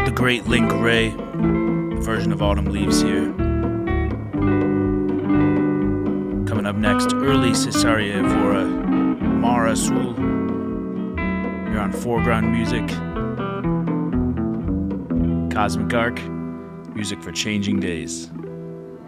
The great Link Wray, version of Autumn Leaves here. Coming up next, early Cesaria Evora, Mara Sul. You're on Foreground Music. Cosmic Arc, music for changing days.